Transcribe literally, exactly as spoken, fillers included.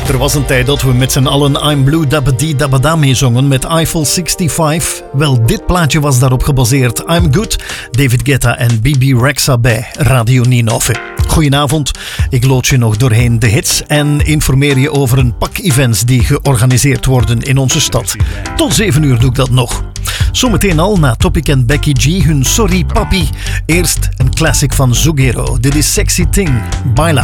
Er was een tijd dat we met z'n allen I'm Blue Dabba-Dee Dabba-Da meezongen met Eiffel zesenzestig. Wel, dit plaatje was daarop gebaseerd. I'm Good, David Guetta en B B Rexha bij Radio Ninove. Goedenavond, ik lood je nog doorheen de hits en informeer je over een pak events die georganiseerd worden in onze stad. Tot zeven uur doe ik dat nog. Zometeen al na Topic en Becky G hun Sorry Papi. Eerst een classic van Zucchero. Dit is Sexy Thing, Baila.